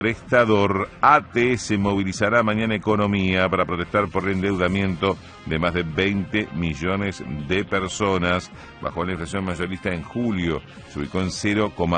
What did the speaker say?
Prestador. ATS movilizará mañana economía para protestar por el endeudamiento de más de 20 millones de personas. Bajó la inflación mayorista en julio, se ubicó en 0,1%.